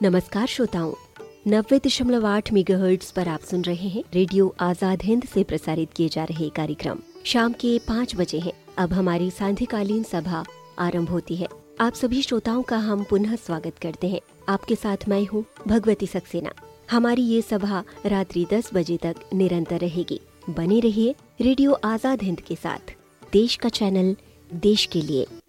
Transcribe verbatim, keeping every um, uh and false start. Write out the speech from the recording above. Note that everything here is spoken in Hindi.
नमस्कार श्रोताओं, नब्बे दशमलव आठ मेगाहर्ट्ज पर आप सुन रहे हैं रेडियो आजाद हिंद से प्रसारित किए जा रहे कार्यक्रम। शाम के पाँच बजे हैं। अब हमारी सांध्यकालीन सभा आरंभ होती है। आप सभी श्रोताओं का हम पुनः स्वागत करते हैं। आपके साथ मैं हूँ भगवती सक्सेना। हमारी ये सभा रात्रि दस बजे तक निरंतर रहेगी। बने रहिए रेडियो आजाद हिंद के साथ, देश का चैनल, देश के लिए।